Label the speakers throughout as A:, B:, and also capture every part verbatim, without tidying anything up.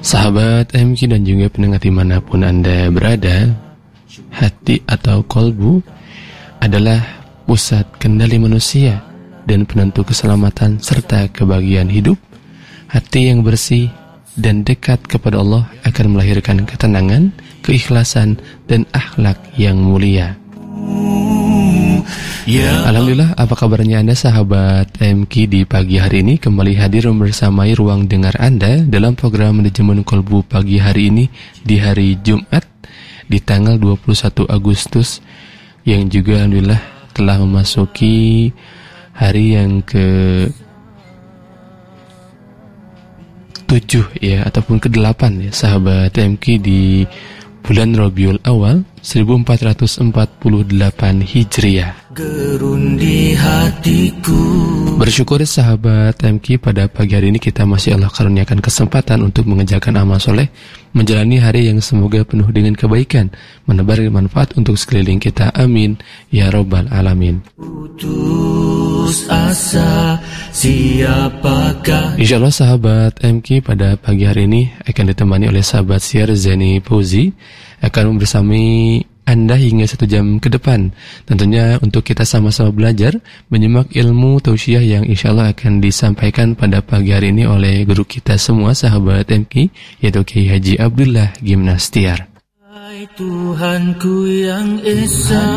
A: Sahabat M Q dan juga pendengar dimanapun Anda berada, hati atau kolbu adalah pusat kendali manusia dan penentu keselamatan serta kebahagiaan hidup. Hati yang bersih dan dekat kepada Allah akan melahirkan ketenangan, keikhlasan, dan akhlak yang mulia. Ya. Alhamdulillah, apa kabarnya Anda sahabat M Q di pagi hari ini? Kembali hadir membersamai ruang dengar Anda dalam program Manajemen Kolbu pagi hari ini di hari Jumat di tanggal dua puluh satu Agustus yang juga Alhamdulillah telah memasuki hari yang ke tujuh ya, ataupun ke delapan ya sahabat M Q di bulan Rabiul Awal seribu empat ratus empat puluh delapan Hijriah. Gerundi hatiku. Bersyukur sahabat M Q, pada pagi hari ini kita masih Allah karuniakan kesempatan untuk mengerjakan amal soleh, menjalani hari yang semoga penuh dengan kebaikan, menebar manfaat untuk sekeliling kita. Amin ya Rabbal Alamin. Putus asa siapakah? Insyaallah sahabat M Q, pada pagi hari ini akan ditemani oleh sahabat siar Zeni Fauzi, akan bersamai Anda hingga satu jam ke depan. Tentunya untuk kita sama-sama belajar, menyimak ilmu tausiah yang insyaallah akan disampaikan pada pagi hari ini oleh guru kita semua sahabat M Q, yaitu Kiai Haji Abdullah Gimnastiar. Tuhanku yang Esa.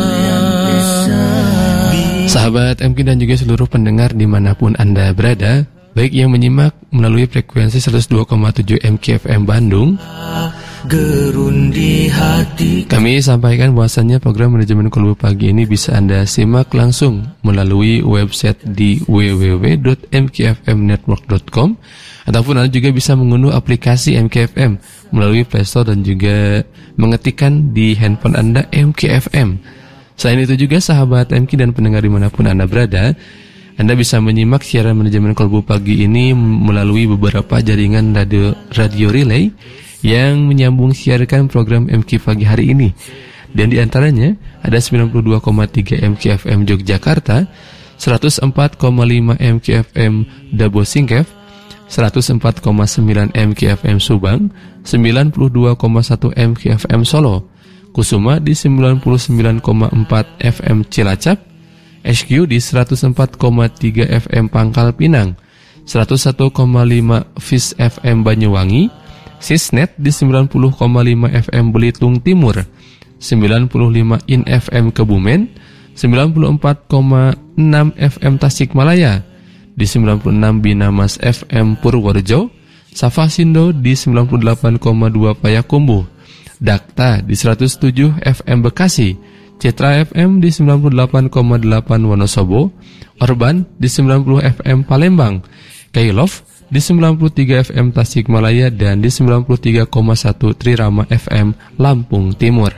A: Sahabat M Q dan juga seluruh pendengar dimanapun Anda berada, baik yang menyimak melalui frekuensi seratus dua koma tujuh M Q F M Bandung, gerundi hati. Kami sampaikan bahwasannya program Manajemen Kolbu pagi ini bisa Anda simak langsung melalui website di w w w dot m k f m network dot com, ataupun Anda juga bisa mengunduh aplikasi M K F M melalui Play Store dan juga mengetikkan di handphone Anda M K F M. Selain itu juga sahabat M Q dan pendengar dimanapun Anda berada, Anda bisa menyimak siaran Manajemen Kolbu pagi ini melalui beberapa jaringan radio, radio relay yang menyambung siarkan program M Q pagi hari ini. Dan di antaranya ada sembilan puluh dua koma tiga M Q F M Yogyakarta, seratus empat koma lima M Q F M Dabo Singkef, seratus empat koma sembilan M Q F M Subang, sembilan puluh dua koma satu M Q F M Solo, Kusuma di sembilan puluh sembilan koma empat F M Cilacap, H Q di seratus empat koma tiga F M Pangkal Pinang, seratus satu koma lima Fis F M Banyuwangi, Sisnet di sembilan puluh koma lima F M Belitung Timur, sembilan puluh lima In F M Kebumen, sembilan puluh empat koma enam F M Tasikmalaya, di sembilan puluh enam Binamas F M Purworejo, Safasindo di sembilan puluh delapan koma dua Payakumbuh, Dakta di seratus tujuh F M Bekasi, Citra F M di sembilan puluh delapan koma delapan Wonosobo, Orban di sembilan puluh F M Palembang, Kailov di sembilan puluh tiga F M Tasikmalaya, dan di sembilan puluh tiga koma satu Trirama F M Lampung Timur.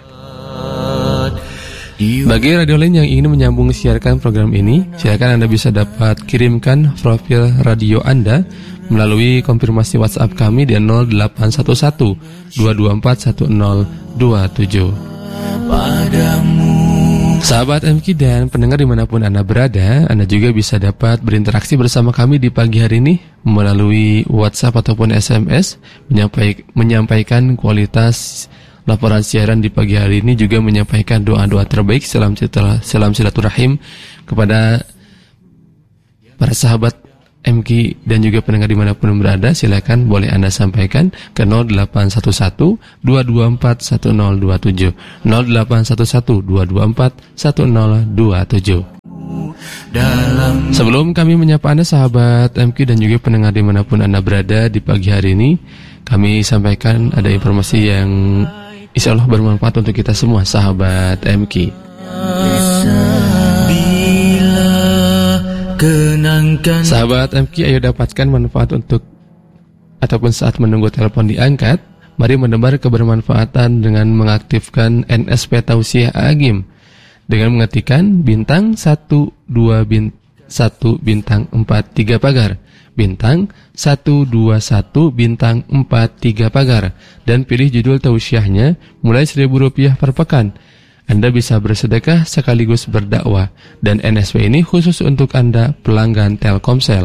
A: Bagi radio lain yang ingin menyambung siarkan program ini, silakan Anda bisa dapat kirimkan profil radio Anda melalui konfirmasi WhatsApp kami di nol delapan satu satu dua dua empat satu nol dua tujuh. Sahabat M Q dan pendengar dimanapun Anda berada, Anda juga bisa dapat berinteraksi bersama kami di pagi hari ini melalui WhatsApp ataupun S M S, menyampaikan, menyampaikan kualitas laporan siaran di pagi hari ini, juga menyampaikan doa-doa terbaik, salam, salam silaturahim kepada para sahabat M Q dan juga pendengar dimanapun berada. Silakan boleh Anda sampaikan ke nol delapan satu satu dua dua empat satu nol dua tujuh, nol delapan satu satu dua dua empat satu nol dua tujuh. Sebelum kami menyapa Anda sahabat M Q dan juga pendengar dimanapun Anda berada di pagi hari ini, kami sampaikan ada informasi yang insya Allah bermanfaat untuk kita semua sahabat M Q. Kenangkan. Sahabat M Q, ayo dapatkan manfaat untuk ataupun saat menunggu telepon diangkat. Mari menebar kebermanfaatan dengan mengaktifkan N S P Tausiah Agim dengan mengetikkan bintang satu dua bin, satu bintang empat tiga pagar, bintang satu dua satu bintang empat tiga pagar, dan pilih judul tausiahnya mulai seribu rupiah per pekan. Anda bisa bersedekah sekaligus berdakwah, dan N S P ini khusus untuk Anda pelanggan Telkomsel.